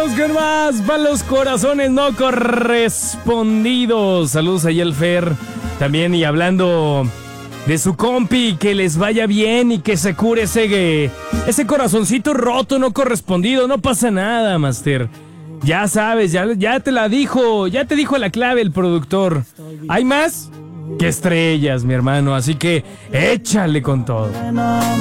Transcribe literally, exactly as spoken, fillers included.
Vamos con más para los corazones no correspondidos. Saludos ahí al Fer también, y hablando de su compi, que les vaya bien y que se cure ese, ese corazoncito roto no correspondido. No pasa nada, Master. Ya sabes, ya, ya te la dijo, ya te dijo la clave el productor. Hay más que estrellas, mi hermano, así que échale con todo.